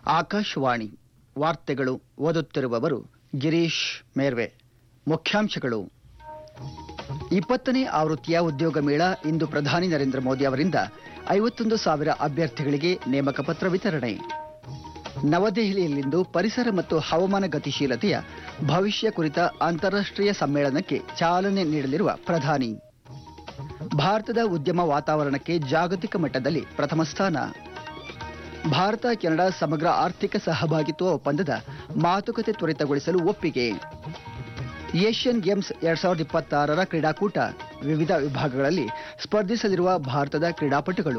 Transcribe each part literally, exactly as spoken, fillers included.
ಆಕಾಶವಾಣಿ ವಾರ್ತೆಗಳು ಓದುತ್ತಿರುವವರು ಗಿರೀಶ್ ಮೇರ್ವೆ. ಮುಖ್ಯಾಂಶಗಳು. ಇಪ್ಪತ್ತನೇ ಆವೃತ್ತಿಯ ಉದ್ಯೋಗ ಮೇಳ ಇಂದು ಪ್ರಧಾನಿ ನರೇಂದ್ರ ಮೋದಿ ಅವರಿಂದ ಐವತ್ತೊಂದು ಸಾವಿರ ಅಭ್ಯರ್ಥಿಗಳಿಗೆ ನೇಮಕ ಪತ್ರ ವಿತರಣೆ. ನವದೆಹಲಿಯಲ್ಲಿಂದು ಪರಿಸರ ಮತ್ತು ಹವಾಮಾನ ಗತಿಶೀಲತೆಯ ಭವಿಷ್ಯ ಕುರಿತ ಅಂತಾರಾಷ್ಟ್ರೀಯ ಸಮ್ಮೇಳನಕ್ಕೆ ಚಾಲನೆ ನೀಡಲಿರುವ ಪ್ರಧಾನಿ. ಭಾರತದ ಉದ್ಯಮ ವಾತಾವರಣಕ್ಕೆ ಜಾಗತಿಕ ಮಟ್ಟದಲ್ಲಿ ಪ್ರಥಮ ಸ್ಥಾನ. ಭಾರತ ಕೆನಡಾ ಸಮಗ್ರ ಆರ್ಥಿಕ ಸಹಭಾಗಿತ್ವ ಒಪ್ಪಂದದ ಮಾತುಕತೆ ತ್ವರಿತಗೊಳಿಸಲು ಒಪ್ಪಿಗೆ. ಏಷ್ಯನ್ ಗೇಮ್ಸ್ ಎರಡ್ ಸಾವಿರದ ಇಪ್ಪತ್ತಾರರ ಕ್ರೀಡಾಕೂಟ ವಿವಿಧ ವಿಭಾಗಗಳಲ್ಲಿ ಸ್ಪರ್ಧಿಸಲಿರುವ ಭಾರತದ ಕ್ರೀಡಾಪಟುಗಳು.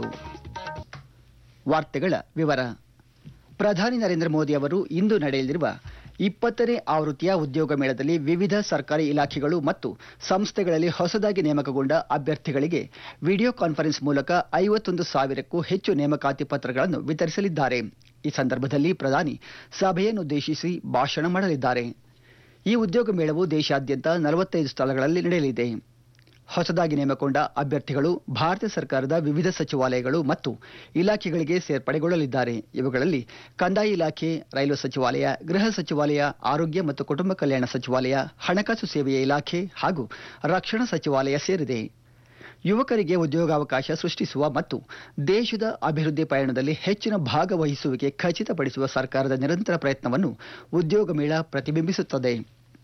ವಾರ್ತೆಗಳ ವಿವರ. ಪ್ರಧಾನಿ ನರೇಂದ್ರ ಮೋದಿ ಅವರು ಇಂದು ನಡೆಯಲಿರುವ ಇಪ್ಪತ್ತನೇ ಆವೃತ್ತಿಯ ಉದ್ಯೋಗ ಮೇಳದಲ್ಲಿ ವಿವಿಧ ಸರ್ಕಾರಿ ಇಲಾಖೆಗಳು ಮತ್ತು ಸಂಸ್ಥೆಗಳಲ್ಲಿ ಹೊಸದಾಗಿ ನೇಮಕಗೊಂಡ ಅಭ್ಯರ್ಥಿಗಳಿಗೆ ವಿಡಿಯೋ ಕಾನ್ಫರೆನ್ಸ್ ಮೂಲಕ ಐವತ್ತೊಂದು ಸಾವಿರಕ್ಕೂ ಹೆಚ್ಚು ನೇಮಕಾತಿ ಪತ್ರಗಳನ್ನು ವಿತರಿಸಲಿದ್ದಾರೆ. ಈ ಸಂದರ್ಭದಲ್ಲಿ ಪ್ರಧಾನಿ ಸಭೆಯನ್ನುದ್ದೇಶಿಸಿ ಭಾಷಣ ಮಾಡಲಿದ್ದಾರೆ. ಈ ಉದ್ಯೋಗ ಮೇಳವು ದೇಶಾದ್ಯಂತ ನಲವತ್ತೈದು ಸ್ಥಳಗಳಲ್ಲಿ ನಡೆಯಲಿದೆ. ಹೊಸದಾಗಿ ನೇಮಕಗೊಂಡ ಅಭ್ಯರ್ಥಿಗಳು ಭಾರತ ಸರ್ಕಾರದ ವಿವಿಧ ಸಚಿವಾಲಯಗಳು ಮತ್ತು ಇಲಾಖೆಗಳಿಗೆ ಸೇರ್ಪಡೆಗೊಳ್ಳಲಿದ್ದಾರೆ. ಇವುಗಳಲ್ಲಿ ಕಂದಾಯ ಇಲಾಖೆ, ರೈಲ್ವೆ ಸಚಿವಾಲಯ, ಗೃಹ ಸಚಿವಾಲಯ, ಆರೋಗ್ಯ ಮತ್ತು ಕುಟುಂಬ ಕಲ್ಯಾಣ ಸಚಿವಾಲಯ, ಹಣಕಾಸು ಸೇವೆಯ ಇಲಾಖೆ ಹಾಗೂ ರಕ್ಷಣಾ ಸಚಿವಾಲಯ ಸೇರಿದೆ. ಯುವಕರಿಗೆ ಉದ್ಯೋಗಾವಕಾಶ ಸೃಷ್ಟಿಸುವ ಮತ್ತು ದೇಶದ ಅಭಿವೃದ್ಧಿ ಪಯಣದಲ್ಲಿ ಹೆಚ್ಚಿನ ಭಾಗವಹಿಸುವಿಕೆ ಖಚಿತಪಡಿಸುವ ಸರ್ಕಾರದ ನಿರಂತರ ಪ್ರಯತ್ನವನ್ನು ಉದ್ಯೋಗ ಮೇಳ ಪ್ರತಿಬಿಂಬಿಸುತ್ತದೆ.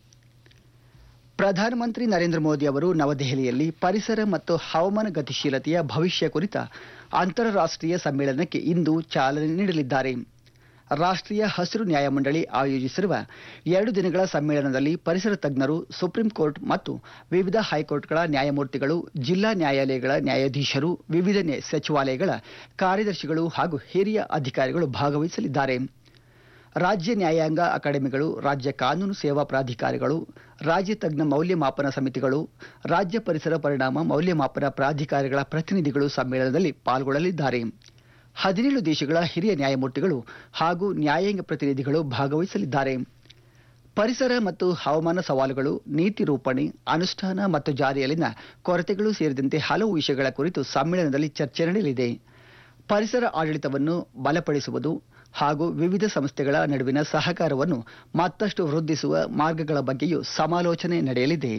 ಪ್ರಧಾನಮಂತ್ರಿ ನರೇಂದ್ರ ಮೋದಿ ಅವರು ನವದೆಹಲಿಯಲ್ಲಿ ಪರಿಸರ ಮತ್ತು ಹವಾಮಾನ ಗತಿಶೀಲತೆಯ ಭವಿಷ್ಯ ಕುರಿತ ಅಂತಾರಾಷ್ಟ್ರೀಯ ಸಮ್ಮೇಳನಕ್ಕೆ ಇಂದು ಚಾಲನೆ ನೀಡಲಿದ್ದಾರೆ. ರಾಷ್ಟ್ರೀಯ ಹಸಿರು ನ್ಯಾಯಮಂಡಳಿ ಆಯೋಜಿಸಿರುವ ಎರಡು ದಿನಗಳ ಸಮ್ಮೇಳನದಲ್ಲಿ ಪರಿಸರ ತಜ್ಞರು, ಸುಪ್ರೀಂ ಕೋರ್ಟ್ ಮತ್ತು ವಿವಿಧ ಹೈಕೋರ್ಟ್ಗಳ ನ್ಯಾಯಮೂರ್ತಿಗಳು, ಜಿಲ್ಲಾ ನ್ಯಾಯಾಲಯಗಳ ನ್ಯಾಯಾಧೀಶರು, ವಿವಿಧ ಸಚಿವಾಲಯಗಳ ಕಾರ್ಯದರ್ಶಿಗಳು ಹಾಗೂ ಹಿರಿಯ ಅಧಿಕಾರಿಗಳು ಭಾಗವಹಿಸಲಿದ್ದಾರೆ. ರಾಜ್ಯ ನ್ಯಾಯಾಂಗ ಅಕಾಡೆಮಿಗಳು, ರಾಜ್ಯ ಕಾನೂನು ಸೇವಾ ಪ್ರಾಧಿಕಾರಗಳು, ರಾಜ್ಯ ತಜ್ಞ ಮೌಲ್ಯಮಾಪನ ಸಮಿತಿಗಳು, ರಾಜ್ಯ ಪರಿಸರ ಪರಿಣಾಮ ಮೌಲ್ಯಮಾಪನ ಪ್ರಾಧಿಕಾರಗಳ ಪ್ರತಿನಿಧಿಗಳು ಸಮ್ಮೇಳನದಲ್ಲಿ ಪಾಲ್ಗೊಳ್ಳಲಿದ್ದಾರೆ. ಹದಿನೇಳು ದೇಶಗಳ ಹಿರಿಯ ನ್ಯಾಯಮೂರ್ತಿಗಳು ಹಾಗೂ ನ್ಯಾಯಾಂಗ ಪ್ರತಿನಿಧಿಗಳು ಭಾಗವಹಿಸಲಿದ್ದಾರೆ. ಪರಿಸರ ಮತ್ತು ಹವಾಮಾನ ಸವಾಲುಗಳು, ನೀತಿ ರೂಪಣೆ, ಅನುಷ್ಠಾನ ಮತ್ತು ಜಾರಿಯಲ್ಲಿನ ಕೊರತೆಗಳು ಸೇರಿದಂತೆ ಹಲವು ವಿಷಯಗಳ ಕುರಿತು ಸಮ್ಮೇಳನದಲ್ಲಿ ಚರ್ಚೆ ನಡೆಯಲಿದೆ. ಪರಿಸರ ಆಡಳಿತವನ್ನು ಬಲಪಡಿಸುವುದು ಹಾಗೂ ವಿವಿಧ ಸಂಸ್ಥೆಗಳ ನಡುವಿನ ಸಹಕಾರವನ್ನು ಮತ್ತಷ್ಟು ವೃದ್ಧಿಸುವ ಮಾರ್ಗಗಳ ಬಗ್ಗೆಯೂ ಸಮಾಲೋಚನೆ ನಡೆಯಲಿದೆ.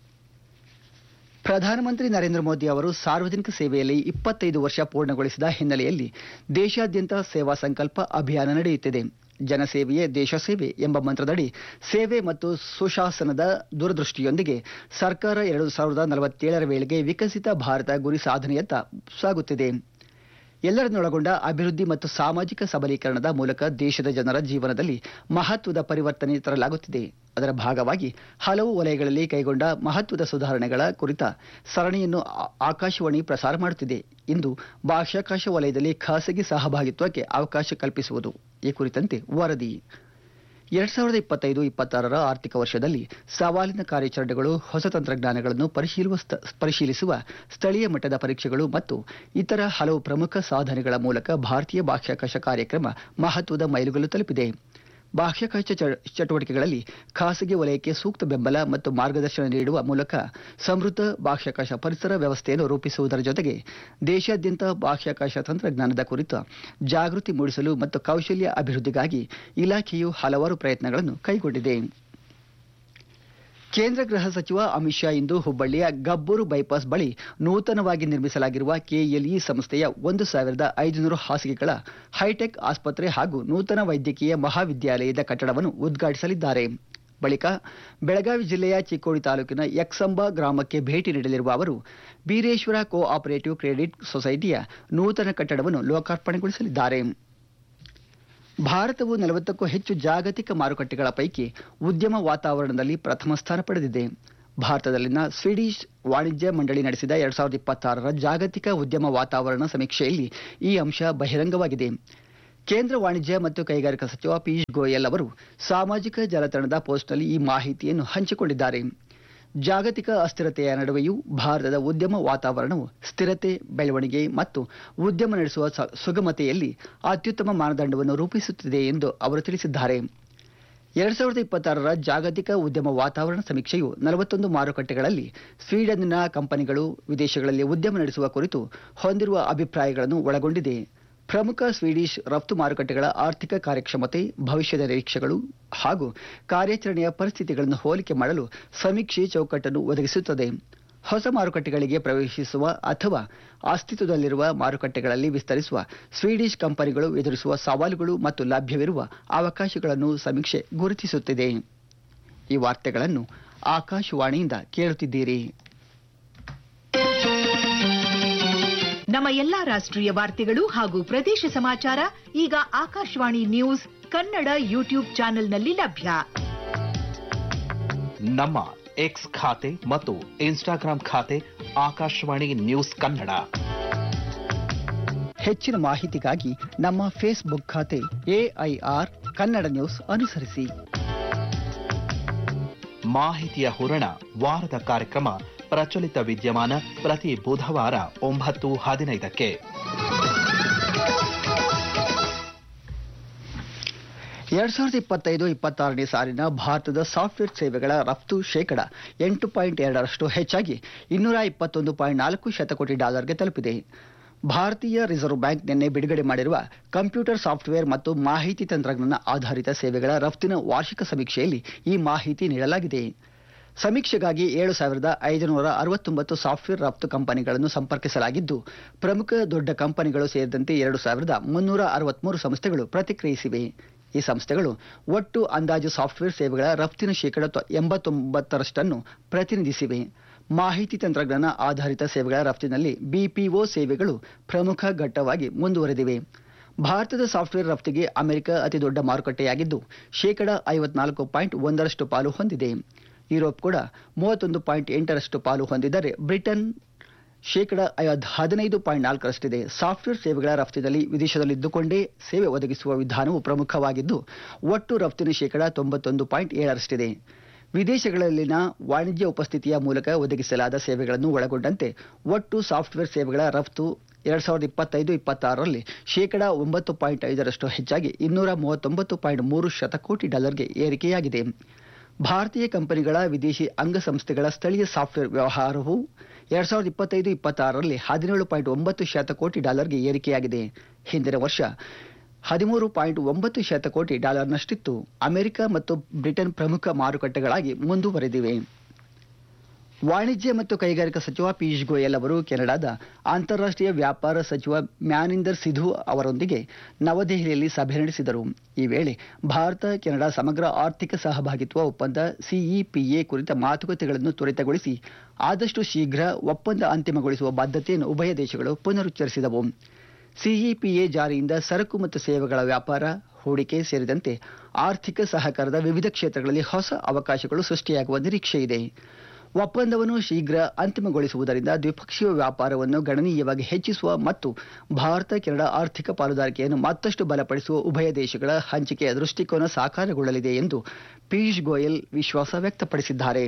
ಪ್ರಧಾನಮಂತ್ರಿ ನರೇಂದ್ರ ಮೋದಿ ಅವರು ಸಾರ್ವಜನಿಕ ಸೇವೆಯಲ್ಲಿ ಇಪ್ಪತ್ತೈದು ವರ್ಷ ಪೂರ್ಣಗೊಳಿಸಿದ ಹಿನ್ನೆಲೆಯಲ್ಲಿ ದೇಶಾದ್ಯಂತ ಸೇವಾ ಸಂಕಲ್ಪ ಅಭಿಯಾನ ನಡೆಯುತ್ತಿದೆ. ಜನಸೇವೆಯೇ ದೇಶ ಸೇವೆ ಎಂಬ ಮಂತ್ರದಡಿ ಸೇವೆ ಮತ್ತು ಸುಶಾಸನದ ದೂರದೃಷ್ಟಿಯೊಂದಿಗೆ ಸರ್ಕಾರ ಎರಡು ಸಾವಿರದ ನಲವತ್ತೇಳರ ವೇಳೆಗೆ ವಿಕಸಿತ ಭಾರತ ಗುರಿ ಸಾಧನೆಯತ್ತ ಸಾಗುತ್ತಿದೆ. ಎಲ್ಲರನ್ನೊಳಗೊಂಡ ಅಭಿವೃದ್ಧಿ ಮತ್ತು ಸಾಮಾಜಿಕ ಸಬಲೀಕರಣದ ಮೂಲಕ ದೇಶದ ಜನರ ಜೀವನದಲ್ಲಿ ಮಹತ್ವದ ಪರಿವರ್ತನೆ ತರಲಾಗುತ್ತಿದೆ. ಅದರ ಭಾಗವಾಗಿ ಹಲವು ವಲಯಗಳಲ್ಲಿ ಕೈಗೊಂಡ ಮಹತ್ವದ ಸುಧಾರಣೆಗಳ ಕುರಿತ ಸರಣಿಯನ್ನು ಆಕಾಶವಾಣಿ ಪ್ರಸಾರ ಮಾಡುತ್ತಿದೆ. ಇಂದು ಬಾಹ್ಯಾಕಾಶ ವಲಯದಲ್ಲಿ ಖಾಸಗಿ ಸಹಭಾಗಿತ್ವಕ್ಕೆ ಅವಕಾಶ ಕಲ್ಪಿಸುವುದು ಈ ಕುರಿತಂತೆ ವರದಿ. ಎರಡ್ ಸಾವಿರದ ಇಪ್ಪತ್ತೈದು ಇಪ್ಪತ್ತಾರರ ಆರ್ಥಿಕ ವರ್ಷದಲ್ಲಿ ಸವಾಲಿನ ಕಾರ್ಯಾಚರಣೆಗಳು, ಹೊಸ ತಂತ್ರಜ್ಞಾನಗಳನ್ನು ಪರಿಶೀಲಿಸುವ ಸ್ಥಳೀಯ ಮಟ್ಟದ ಪರೀಕ್ಷೆಗಳು ಮತ್ತು ಇತರ ಹಲವು ಪ್ರಮುಖ ಸಾಧನೆಗಳ ಮೂಲಕ ಭಾರತೀಯ ಬಾಹ್ಯಾಕಾಶ ಕಾರ್ಯಕ್ರಮ ಮಹತ್ವದ ಮೈಲುಗಲ್ಲು ತಲುಪಿದೆ. ಬಾಹ್ಯಾಕಾಶ ಚಟುವಟಿಕೆಗಳಲ್ಲಿ ಖಾಸಗಿ ವಲಯಕ್ಕೆ ಸೂಕ್ತ ಬೆಂಬಲ ಮತ್ತು ಮಾರ್ಗದರ್ಶನ ನೀಡುವ ಮೂಲಕ ಸಮೃದ್ಧ ಬಾಹ್ಯಾಕಾಶ ಪರಿಸರ ವ್ಯವಸ್ಥೆಯನ್ನು ರೂಪಿಸುವುದರ ಜೊತೆಗೆ ದೇಶಾದ್ಯಂತ ಬಾಹ್ಯಾಕಾಶ ತಂತ್ರಜ್ಞಾನದ ಕುರಿತ ಜಾಗೃತಿ ಮೂಡಿಸಲು ಮತ್ತು ಕೌಶಲ್ಯ ಅಭಿವೃದ್ಧಿಗಾಗಿ ಇಲಾಖೆಯು ಹಲವಾರು ಪ್ರಯತ್ನಗಳನ್ನು ಕೈಗೊಂಡಿದೆ. ಕೇಂದ್ರ ಗೃಹ ಸಚಿವ ಅಮಿತ್ ಶಾ ಇಂದು ಹುಬ್ಬಳ್ಳಿಯ ಗಬ್ಬೂರು ಬೈಪಾಸ್ ಬಳಿ ನೂತನವಾಗಿ ನಿರ್ಮಿಸಲಾಗಿರುವ ಕೆಎಲ್ಇ ಸಂಸ್ಥೆಯ ಒಂದು ಸಾವಿರದ ಐದುನೂರು ಹಾಸಿಗೆಗಳ ಹೈಟೆಕ್ ಆಸ್ಪತ್ರೆ ಹಾಗೂ ನೂತನ ವೈದ್ಯಕೀಯ ಮಹಾವಿದ್ಯಾಲಯದ ಕಟ್ಟಡವನ್ನು ಉದ್ಘಾಟಿಸಲಿದ್ದಾರೆ. ಬಳಿಕ ಬೆಳಗಾವಿ ಜಿಲ್ಲೆಯ ಚಿಕ್ಕೋಡಿ ತಾಲೂಕಿನ ಯಕ್ಸಂಬ ಗ್ರಾಮಕ್ಕೆ ಭೇಟಿ ನೀಡಲಿರುವ ಅವರು ಬೀರೇಶ್ವರ ಕೋ ಆಪರೇಟಿವ್ ಕ್ರೆಡಿಟ್ ಸೊಸೈಟಿಯ ನೂತನ ಕಟ್ಟಡವನ್ನು ಲೋಕಾರ್ಪಣೆಗೊಳಿಸಲಿದ್ದಾರೆ. ಭಾರತವು ನಲವತ್ತಕ್ಕೂ ಹೆಚ್ಚು ಜಾಗತಿಕ ಮಾರುಕಟ್ಟೆಗಳ ಪೈಕಿ ಉದ್ಯಮ ವಾತಾವರಣದಲ್ಲಿ ಪ್ರಥಮ ಸ್ಥಾನ ಪಡೆದಿದೆ. ಭಾರತದಲ್ಲಿನ ಸ್ವೀಡಿಷ್ ವಾಣಿಜ್ಯ ಮಂಡಳಿ ನಡೆಸಿದ ಎರಡ್ ಸಾವಿರದ ಇಪ್ಪತ್ತಾರರ ಜಾಗತಿಕ ಉದ್ಯಮ ವಾತಾವರಣ ಸಮೀಕ್ಷೆಯಲ್ಲಿ ಈ ಅಂಶ ಬಹಿರಂಗವಾಗಿದೆ. ಕೇಂದ್ರ ವಾಣಿಜ್ಯ ಮತ್ತು ಕೈಗಾರಿಕಾ ಸಚಿವ ಪಿಯೂಷ್ ಗೋಯಲ್ ಅವರು ಸಾಮಾಜಿಕ ಜಾಲತಾಣದ ಪೋಸ್ಟ್ನಲ್ಲಿ ಈ ಮಾಹಿತಿಯನ್ನು ಹಂಚಿಕೊಂಡಿದ್ದಾರೆ. ಜಾಗತಿಕ ಅಸ್ಥಿರತೆಯ ನಡುವೆಯೂ ಭಾರತದ ಉದ್ಯಮ ವಾತಾವರಣವು ಸ್ಥಿರತೆ, ಬೆಳವಣಿಗೆ ಮತ್ತು ಉದ್ಯಮ ನಡೆಸುವ ಸುಗಮತೆಯಲ್ಲಿ ಅತ್ಯುತ್ತಮ ಮಾನದಂಡವನ್ನು ರೂಪಿಸುತ್ತಿದೆ ಎಂದು ಅವರು ತಿಳಿಸಿದ್ದಾರೆ. ಎರಡ್ ಸಾವಿರದ ಇಪ್ಪತ್ತಾರರ ಜಾಗತಿಕ ಉದ್ಯಮ ವಾತಾವರಣ ಸಮೀಕ್ಷೆಯು ನಲವತ್ತೊಂದು ಮಾರುಕಟ್ಟೆಗಳಲ್ಲಿ ಸ್ವೀಡನ್ನಿನ ಕಂಪನಿಗಳು ವಿದೇಶಗಳಲ್ಲಿ ಉದ್ಯಮ ನಡೆಸುವ ಕುರಿತು ಹೊಂದಿರುವ ಅಭಿಪ್ರಾಯಗಳನ್ನು ಒಳಗೊಂಡಿದೆ. ಪ್ರಮುಖ ಸ್ವೀಡಿಷ್ ರಫ್ತು ಮಾರುಕಟ್ಟೆಗಳ ಆರ್ಥಿಕ ಕಾರ್ಯಕ್ಷಮತೆ, ಭವಿಷ್ಯದ ನಿರೀಕ್ಷೆಗಳು ಹಾಗೂ ಕಾರ್ಯಾಚರಣೆಯ ಪರಿಸ್ಥಿತಿಗಳನ್ನು ಹೋಲಿಕೆ ಮಾಡಲು ಸಮೀಕ್ಷೆ ಚೌಕಟ್ಟನ್ನು ಒದಗಿಸುತ್ತದೆ. ಹೊಸ ಮಾರುಕಟ್ಟೆಗಳಿಗೆ ಪ್ರವೇಶಿಸುವ ಅಥವಾ ಅಸ್ತಿತ್ವದಲ್ಲಿರುವ ಮಾರುಕಟ್ಟೆಗಳಲ್ಲಿ ವಿಸ್ತರಿಸುವ ಸ್ವೀಡಿಷ್ ಕಂಪನಿಗಳು ಎದುರಿಸುವ ಸವಾಲುಗಳು ಮತ್ತು ಲಭ್ಯವಿರುವ ಅವಕಾಶಗಳನ್ನು ಸಮೀಕ್ಷೆ ಗುರುತಿಸುತ್ತಿದೆ. ಈ ವಾರ್ತೆಗಳನ್ನು ಆಕಾಶವಾಣಿಯಿಂದ ಕೇಳುತ್ತಿದ್ದೀರಿ. ನಮ್ಮ ಎಲ್ಲಾ ರಾಷ್ಟ್ರೀಯ ವಾರ್ತೆಗಳು ಹಾಗೂ ಪ್ರದೇಶ ಸಮಾಚಾರ ಈಗ ಆಕಾಶವಾಣಿ ನ್ಯೂಸ್ ಕನ್ನಡ ಯೂಟ್ಯೂಬ್ ಚಾನೆಲ್ನಲ್ಲಿ ಲಭ್ಯ. ನಮ್ಮ ಎಕ್ಸ್ ಖಾತೆ ಮತ್ತು ಇನ್ಸ್ಟಾಗ್ರಾಂ ಖಾತೆ ಆಕಾಶವಾಣಿ ನ್ಯೂಸ್ ಕನ್ನಡ. ಹೆಚ್ಚಿನ ಮಾಹಿತಿಗಾಗಿ ನಮ್ಮ ಫೇಸ್ಬುಕ್ ಖಾತೆ ಎಐಆರ್ ಕನ್ನಡ ನ್ಯೂಸ್ ಅನುಸರಿಸಿ. ಮಾಹಿತಿಯ ಹೂರಣ ವಾರದ ಕಾರ್ಯಕ್ರಮ ಪ್ರಚಲಿತ ವಿದ್ಯಮಾನ ಪ್ರತಿ ಬುಧವಾರ ಒಂಬತ್ತು ಹದಿನೈದಕ್ಕೆ. ಎರಡ್ ಸಾವಿರದ ಇಪ್ಪತ್ತೈದು ಇಪ್ಪತ್ತಾರನೇ ಸಾಲಿನ ಭಾರತದ ಸಾಫ್ಟ್ವೇರ್ ಸೇವೆಗಳ ರಫ್ತು ಶೇಕಡ ಎಂಟು ಪಾಯಿಂಟ್ ಎರಡರಷ್ಟು ಹೆಚ್ಚಾಗಿ ಇನ್ನೂರ ಇಪ್ಪತ್ತೊಂದು ಪಾಯಿಂಟ್ ನಾಲ್ಕು ಶತಕೋಟಿ ಡಾಲರ್ಗೆ ತಲುಪಿದೆ. ಭಾರತೀಯ ರಿಸರ್ವ್ ಬ್ಯಾಂಕ್ ನಿನ್ನೆ ಬಿಡುಗಡೆ ಮಾಡಿರುವ ಕಂಪ್ಯೂಟರ್ ಸಾಫ್ಟ್ವೇರ್ ಮತ್ತು ಮಾಹಿತಿ ತಂತ್ರಜ್ಞಾನ ಆಧಾರಿತ ಸೇವೆಗಳ ರಫ್ತಿನ ವಾರ್ಷಿಕ ಸಮೀಕ್ಷೆಯಲ್ಲಿ ಈ ಮಾಹಿತಿ ನೀಡಲಾಗಿದೆ. ಸಮೀಕ್ಷೆಗಾಗಿ ಏಳು ಸಾವಿರದ ಐದುನೂರ ಅರವತ್ತೊಂಬತ್ತು ಸಾಫ್ಟ್ವೇರ್ ರಫ್ತು ಕಂಪನಿಗಳನ್ನು ಸಂಪರ್ಕಿಸಲಾಗಿದ್ದು, ಪ್ರಮುಖ ದೊಡ್ಡ ಕಂಪನಿಗಳು ಸೇರಿದಂತೆ ಎರಡು ಸಾವಿರದ ಮುನ್ನೂರ ಅರವತ್ಮೂರು ಸಂಸ್ಥೆಗಳು ಪ್ರತಿಕ್ರಿಯಿಸಿವೆ. ಈ ಸಂಸ್ಥೆಗಳು ಒಟ್ಟು ಅಂದಾಜು ಸಾಫ್ಟ್ವೇರ್ ಸೇವೆಗಳ ರಫ್ತಿನ ಶೇಕಡ ಎಂಬತ್ತೊಂಬತ್ತರಷ್ಟನ್ನು ಪ್ರತಿನಿಧಿಸಿವೆ. ಮಾಹಿತಿ ತಂತ್ರಜ್ಞಾನ ಆಧಾರಿತ ಸೇವೆಗಳ ರಫ್ತಿನಲ್ಲಿ ಬಿಪಿಒ ಸೇವೆಗಳು ಪ್ರಮುಖ ಘಟ್ಟವಾಗಿ ಮುಂದುವರೆದಿವೆ. ಭಾರತದ ಸಾಫ್ಟ್ವೇರ್ ರಫ್ತಿಗೆ ಅಮೆರಿಕ ಅತಿದೊಡ್ಡ ಮಾರುಕಟ್ಟೆಯಾಗಿದ್ದು, ಶೇಕಡ ಐವತ್ನಾಲ್ಕು ಪಾಯಿಂಟ್ ಒಂದರಷ್ಟು ಪಾಲು ಹೊಂದಿದೆ. ಯುರೋಪ್ ಕೂಡ ಮೂವತ್ತೊಂದು ಪಾಯಿಂಟ್ ಎಂಟರಷ್ಟು ಪಾಲು ಹೊಂದಿದ್ದರೆ ಬ್ರಿಟನ್ ಶೇಕಡ ಹದಿನೈದು ಪಾಯಿಂಟ್ ನಾಲ್ಕರಷ್ಟಿದೆ. ಸಾಫ್ಟ್ವೇರ್ ಸೇವೆಗಳ ರಫ್ತಿನಲ್ಲಿ ವಿದೇಶದಲ್ಲಿದ್ದುಕೊಂಡೇ ಸೇವೆ ಒದಗಿಸುವ ವಿಧಾನವು ಪ್ರಮುಖವಾಗಿದ್ದು, ಒಟ್ಟು ರಫ್ತಿನ ಶೇಕಡ ತೊಂಬತ್ತೊಂದು ಪಾಯಿಂಟ್ ಏಳರಷ್ಟಿದೆ. ವಿದೇಶಗಳಲ್ಲಿನ ವಾಣಿಜ್ಯ ಉಪಸ್ಥಿತಿಯ ಮೂಲಕ ಒದಗಿಸಲಾದ ಸೇವೆಗಳನ್ನು ಒಳಗೊಂಡಂತೆ ಒಟ್ಟು ಸಾಫ್ಟ್ವೇರ್ ಸೇವೆಗಳ ರಫ್ತು ಎರಡ್ ಸಾವಿರದ ಇಪ್ಪತ್ತೈದು ಇಪ್ಪತ್ತಾರರಲ್ಲಿ ಶೇಕಡ ಒಂಬತ್ತು ಪಾಯಿಂಟ್ ಐದರಷ್ಟು ಹೆಚ್ಚಾಗಿ ಇನ್ನೂರ ಮೂವತ್ತೊಂಬತ್ತು ಪಾಯಿಂಟ್ ಮೂರು ಶತಕೋಟಿ ಡಾಲರ್ಗೆ ಏರಿಕೆಯಾಗಿದೆ. ಭಾರತೀಯ ಕಂಪನಿಗಳ ವಿದೇಶಿ ಅಂಗಸಂಸ್ಥೆಗಳ ಸ್ಥಳೀಯ ಸಾಫ್ಟ್ವೇರ್ ವ್ಯವಹಾರವು ಎರಡ್ ಸಾವಿರದ ಇಪ್ಪತ್ತೈದು ಇಪ್ಪತ್ತಾರರಲ್ಲಿ ಹದಿನೇಳು ಪಾಯಿಂಟ್ ಒಂಬತ್ತು ಶತಕೋಟಿ ಡಾಲರ್ಗೆ ಏರಿಕೆಯಾಗಿದೆ. ಹಿಂದಿನ ವರ್ಷ ಹದಿಮೂರು ಪಾಯಿಂಟ್ ಒಂಬತ್ತು ಶತಕೋಟಿ ಡಾಲರ್ನಷ್ಟಿತ್ತು. ಅಮೆರಿಕ ಮತ್ತು ಬ್ರಿಟನ್ ಪ್ರಮುಖ ಮಾರುಕಟ್ಟೆಗಳಾಗಿ ಮುಂದುವರೆದಿವೆ. ವಾಣಿಜ್ಯ ಮತ್ತು ಕೈಗಾರಿಕಾ ಸಚಿವ ಪಿಯೂಷ್ ಗೋಯಲ್ ಅವರು ಕೆನಡಾದ ಅಂತಾರಾಷ್ಟ್ರೀಯ ವ್ಯಾಪಾರ ಸಚಿವ ಮ್ಯಾನಿಂದರ್ ಸಿಧು ಅವರೊಂದಿಗೆ ನವದೆಹಲಿಯಲ್ಲಿ ಸಭೆ ನಡೆಸಿದರು. ಈ ವೇಳೆ ಭಾರತ ಕೆನಡಾ ಸಮಗ್ರ ಆರ್ಥಿಕ ಸಹಭಾಗಿತ್ವ ಒಪ್ಪಂದ ಸಿಇಪಿಎ ಕುರಿತ ಮಾತುಕತೆಗಳನ್ನು ತ್ವರಿತಗೊಳಿಸಿ ಆದಷ್ಟು ಶೀಘ್ರ ಒಪ್ಪಂದ ಅಂತಿಮಗೊಳಿಸುವ ಬದ್ಧತೆಯನ್ನು ಉಭಯ ದೇಶಗಳು ಪುನರುಚ್ಚರಿಸಿದವು. ಸಿಇಪಿಎ ಜಾರಿಯಿಂದ ಸರಕು ಮತ್ತು ಸೇವೆಗಳ ವ್ಯಾಪಾರ, ಹೂಡಿಕೆ ಸೇರಿದಂತೆ ಆರ್ಥಿಕ ಸಹಕಾರದ ವಿವಿಧ ಕ್ಷೇತ್ರಗಳಲ್ಲಿ ಹೊಸ ಅವಕಾಶಗಳು ಸೃಷ್ಟಿಯಾಗುವ ನಿರೀಕ್ಷೆಯಿದೆ. ಒಪ್ಪಂದವನ್ನು ಶೀಘ್ರ ಅಂತಿಮಗೊಳಿಸುವುದರಿಂದ ದ್ವಿಪಕ್ಷೀಯ ವ್ಯಾಪಾರವನ್ನು ಗಣನೀಯವಾಗಿ ಹೆಚ್ಚಿಸುವ ಮತ್ತು ಭಾರತ ಕೆನಡಾ ಆರ್ಥಿಕ ಪಾಲುದಾರಿಕೆಯನ್ನು ಮತ್ತಷ್ಟು ಬಲಪಡಿಸುವ ಉಭಯ ದೇಶಗಳ ಹಂಚಿಕೆಯ ದೃಷ್ಟಿಕೋನ ಸಾಕಾರಗೊಳ್ಳಲಿದೆ ಎಂದು ಪಿಯೂಷ್ ಗೋಯಲ್ ವಿಶ್ವಾಸ ವ್ಯಕ್ತಪಡಿಸಿದ್ದಾರೆ.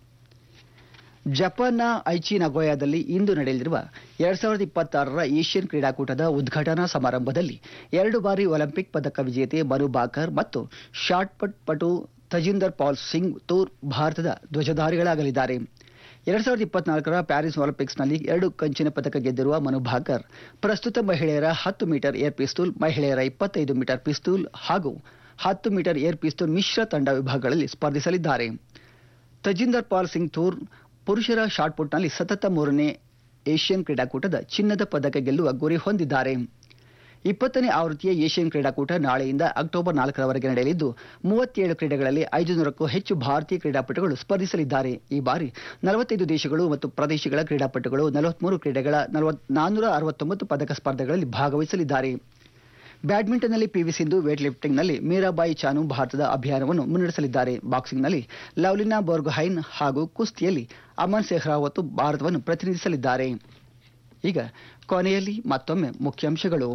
ಜಪಾನ್ನ ಐಚಿ ನಗೋಯಾದಲ್ಲಿ ಇಂದು ನಡೆಯಲಿರುವ ಎರಡ್ ಸಾವಿರದ ಇಪ್ಪತ್ತಾರರ ಏಷ್ಯನ್ ಕ್ರೀಡಾಕೂಟದ ಉದ್ಘಾಟನಾ ಸಮಾರಂಭದಲ್ಲಿ ಎರಡು ಬಾರಿ ಒಲಿಂಪಿಕ್ ಪದಕ ವಿಜೇತೆ ಮನು ಭಾಕರ್ ಮತ್ತು ಶಾಟ್ಪಟ್ ಪಟು ತಜಿಂದರ್ ಪಾಲ್ ಸಿಂಗ್ ತೂರ್ ಭಾರತದ ಧ್ವಜಧಾರಿಗಳಾಗಲಿದ್ದಾರೆ. ಎರಡ್ ಸಾವಿರದ ಇಪ್ಪತ್ನಾಲ್ಕರ ಪ್ಯಾರಿಸ್ ಒಲಿಂಪಿಕ್ಸ್ನಲ್ಲಿ ಎರಡು ಕಂಚಿನ ಪದಕ ಗೆದ್ದಿರುವ ಮನು ಭಾಕರ್ ಪ್ರಸ್ತುತ ಮಹಿಳೆಯರ ಹತ್ತು ಮೀಟರ್ ಏರ್ ಪಿಸ್ತೂಲ್, ಮಹಿಳೆಯರ ಇಪ್ಪತ್ತೈದು ಮೀಟರ್ ಪಿಸ್ತೂಲ್ ಹಾಗೂ ಹತ್ತು ಮೀಟರ್ ಏರ್ ಪಿಸ್ತೂಲ್ ಮಿಶ್ರ ತಂಡ ವಿಭಾಗಗಳಲ್ಲಿ ಸ್ಪರ್ಧಿಸಲಿದ್ದಾರೆ. ತಜಿಂದರ್ ಪಾಲ್ ಸಿಂಗ್ ತೂರ್ ಪುರುಷರ ಶಾಟ್ಪುಟ್ನಲ್ಲಿ ಸತತ ಮೂರನೇ ಏಷ್ಯನ್ ಕ್ರೀಡಾಕೂಟದ ಚಿನ್ನದ ಪದಕ ಗೆಲ್ಲುವ ಗುರಿ ಹೊಂದಿದ್ದಾರೆ. ಇಪ್ಪತ್ತನೇ ಆವೃತ್ತಿಯ ಏಷ್ಯನ್ ಕ್ರೀಡಾಕೂಟ ನಾಳೆಯಿಂದ ಅಕ್ಟೋಬರ್ ನಾಲ್ಕರವರೆಗೆ ನಡೆಯಲಿದ್ದು, ಮೂವತ್ತೇಳು ಕ್ರೀಡೆಗಳಲ್ಲಿ ಐದುನೂರಕ್ಕೂ ಹೆಚ್ಚು ಭಾರತೀಯ ಕ್ರೀಡಾಪಟುಗಳು ಸ್ಪರ್ಧಿಸಲಿದ್ದಾರೆ. ಈ ಬಾರಿ ನಲವತ್ತೈದು ದೇಶಗಳು ಮತ್ತು ಪ್ರದೇಶಗಳ ಕ್ರೀಡಾಪಟುಗಳು ನಲವತ್ಮೂರು ಕ್ರೀಡೆಗಳ ನಾನ್ನೂರ ಅರವತ್ತೊಂಬತ್ತು ಪದಕ ಸ್ಪರ್ಧೆಗಳಲ್ಲಿ ಭಾಗವಹಿಸಲಿದ್ದಾರೆ. ಬ್ಯಾಡ್ಮಿಂಟನ್ನಲ್ಲಿ ಪಿವಿ ಸಿಂಧು, ವೇಟ್ ಲಿಫ್ಟಿಂಗ್ನಲ್ಲಿ ಮೀರಾಬಾಯಿ ಚಾನು ಭಾರತದ ಅಭಿಯಾನವನ್ನು ಮುನ್ನಡೆಸಲಿದ್ದಾರೆ. ಬಾಕ್ಸಿಂಗ್ನಲ್ಲಿ ಲವ್ಲಿನಾ ಬೋರ್ಗೊಹೈನ್ ಹಾಗೂ ಕುಸ್ತಿಯಲ್ಲಿ ಅಮನ್ ಸೆಹ್ರಾವತ್ ಭಾರತವನ್ನು ಪ್ರತಿನಿಧಿಸಲಿದ್ದಾರೆ. ಈಗ ಕೊನೆಯಲ್ಲಿ ಮತ್ತೊಮ್ಮೆ ಮುಖ್ಯಾಂಶಗಳು.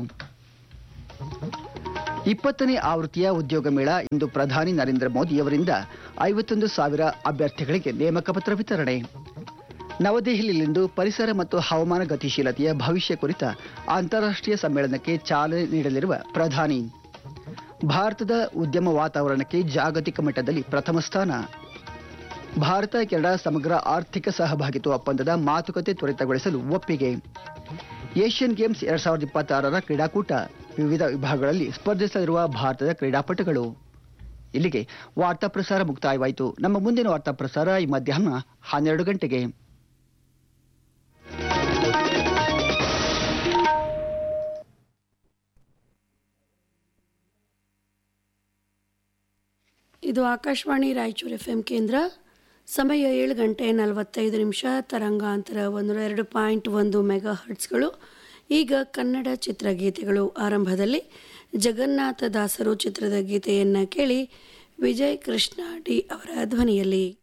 ಇಪ್ಪತ್ತನೇ ಆವೃತ್ತಿಯ ಉದ್ಯೋಗ ಮೇಳ ಇಂದು ಪ್ರಧಾನಿ ನರೇಂದ್ರ ಮೋದಿ ಅವರಿಂದ ಐವತ್ತೊಂದು ಸಾವಿರ ಅಭ್ಯರ್ಥಿಗಳಿಗೆ ನೇಮಕ ಪತ್ರ ವಿತರಣೆ. ನವದೆಹಲಿಯಲ್ಲಿಂದು ಪರಿಸರ ಮತ್ತು ಹವಾಮಾನ ಗತಿಶೀಲತೆಯ ಭವಿಷ್ಯ ಕುರಿತ ಅಂತಾರಾಷ್ಟ್ರೀಯ ಸಮ್ಮೇಳನಕ್ಕೆ ಚಾಲನೆ ನೀಡಲಿರುವ ಪ್ರಧಾನಿ. ಭಾರತದ ಉದ್ಯಮ ವಾತಾವರಣಕ್ಕೆ ಜಾಗತಿಕ ಮಟ್ಟದಲ್ಲಿ ಪ್ರಥಮ ಸ್ಥಾನ. ಭಾರತ ಕೆನಡಾ ಸಮಗ್ರ ಆರ್ಥಿಕ ಸಹಭಾಗಿತ್ವ ಒಪ್ಪಂದದ ಮಾತುಕತೆ ತ್ವರಿತಗೊಳಿಸಲು ಒಪ್ಪಿಗೆ. ಏಷ್ಯನ್ ಗೇಮ್ಸ್ ಎರಡ್ ಸಾವಿರದ ಇಪ್ಪತ್ತಾರರ ಕ್ರೀಡಾಕೂಟ ವಿವಿಧ ವಿಭಾಗಗಳಲ್ಲಿ ಸ್ಪರ್ಧಿಸಲಿರುವ ಭಾರತದ ಕ್ರೀಡಾಪಟುಗಳು. ಇಲ್ಲಿಗೆ ವಾರ್ತಾ ಪ್ರಸಾರ ಮುಕ್ತಾಯವಾಯಿತು. ನಮ್ಮ ಮುಂದಿನ ವಾರ್ತಾ ಪ್ರಸಾರ ಈ ಮಧ್ಯಾಹ್ನ ಹನ್ನೆರಡು ಗಂಟೆಗೆ. ಇದು ಆಕಾಶವಾಣಿ ರಾಯಚೂರು ಎಫ್ ಎಂ ಕೇಂದ್ರ. ಸಮಯ ಏಳು ಗಂಟೆ ನಲವತ್ತೈದು ನಿಮಿಷ. ತರಂಗಾಂತರ ಒಂದು ಎರಡು ಪಾಯಿಂಟ್ ಒಂದು ಮೆಗಾ ಹರ್ಟ್ಸ್ಗಳು. ಈಗ ಕನ್ನಡ ಚಿತ್ರಗೀತೆಗಳು. ಆರಂಭದಲ್ಲಿ ಜಗನ್ನಾಥ ದಾಸರು ಚಿತ್ರದ ಗೀತೆಯನ್ನು ಕೇಳಿ. ವಿಜಯ್ ಕೃಷ್ಣ ಡಿ ಅವರ ಧ್ವನಿಯಲ್ಲಿ.